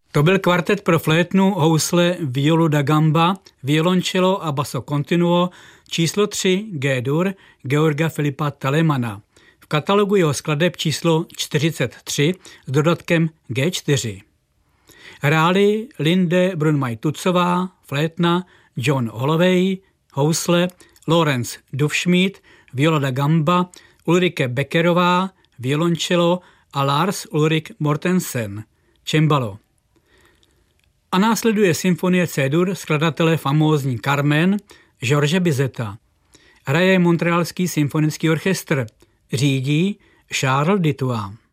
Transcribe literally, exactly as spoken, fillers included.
To byl kvartet pro flétnu, housle, violu da gamba, violoncello a basso continuo číslo tři G-dur Georga Filipa Talemana. V katalogu jeho skladeb číslo čtyřicet tři s dodatkem G čtyři. Hráli Linde Brunmaj-Tutzová, flétna, John Holloway, housle, Lorenz Dufschmied, viola da gamba, Ulrike Beckerová, violoncello a Lars Ulrik Mortensen, cembalo. A následuje symfonie C-dur skladatele famózní Carmen George Bizeta. Hraje Montrealský symfonický orchestr, řídí Charles Dutoit.